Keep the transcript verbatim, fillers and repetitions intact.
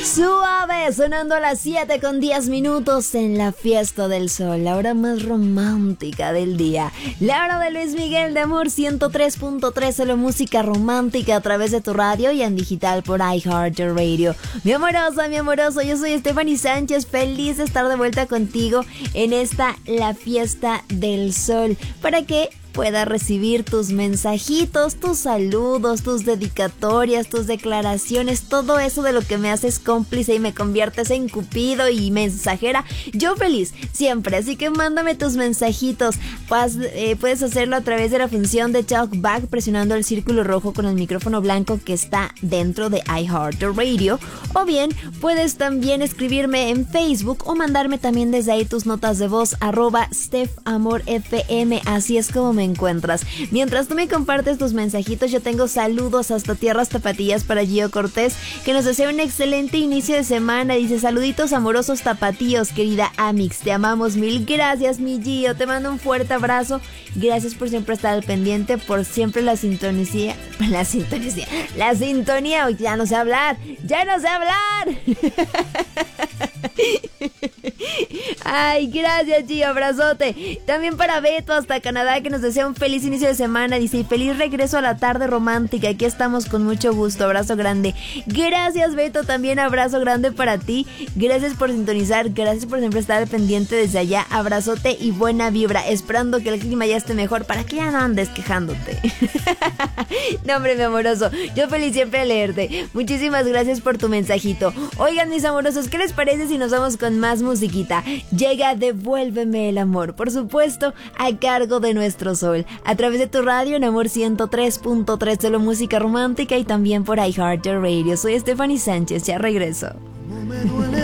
Suave, sonando a las siete con diez minutos en la fiesta del sol, la hora más romántica del día. La hora de Luis Miguel de Amor ciento tres punto tres, solo música romántica a través de tu radio y en digital por iHeartRadio. Mi amorosa, mi amoroso, yo soy Stephanie Sánchez, feliz de estar de vuelta contigo en esta La Fiesta del Sol. ¿Para qué? Pueda recibir tus mensajitos, tus saludos, tus dedicatorias, tus declaraciones, todo eso de lo que me haces cómplice y me conviertes en cupido y mensajera. Yo feliz, siempre, así que mándame tus mensajitos. Puedes, eh, puedes hacerlo a través de la función de Talkback presionando el círculo rojo con el micrófono blanco que está dentro de iHeartRadio. O bien, puedes también escribirme en Facebook o mandarme también desde ahí tus notas de voz, arroba StephAmorFM, así es como me encuentras. Mientras tú me compartes tus mensajitos, yo tengo saludos hasta tierras tapatías para Gio Cortés, que nos desea un excelente inicio de semana. Dice: saluditos amorosos tapatíos, querida Amix, te amamos mil. Gracias, mi Gio, te mando un fuerte abrazo. Gracias por siempre estar al pendiente, por siempre la sintonía, la sintonía, la sintonía. Ya no sé hablar, ya no sé hablar. Ay, gracias, Gio, abrazote. También para Beto hasta Canadá, que nos desea un feliz inicio de semana. Dice: y feliz regreso a la tarde romántica. Aquí estamos con mucho gusto. Abrazo grande. Gracias, Beto, también abrazo grande para ti. Gracias por sintonizar, gracias por siempre estar al pendiente desde allá. Abrazote y buena vibra, esperando que el clima ya esté mejor para que ya no andes quejándote. No, hombre, mi amoroso, yo feliz siempre de leerte. Muchísimas gracias por tu mensajito. Oigan, mis amorosos, ¿qué les parece si nos vamos con más musiquita? Llega Devuélveme el amor, por supuesto, a cargo de Nuestro Sol, a través de tu radio en Amor ciento tres punto tres, solo música romántica y también por iHeartRadio. Soy Stephanie Sánchez, ya regreso.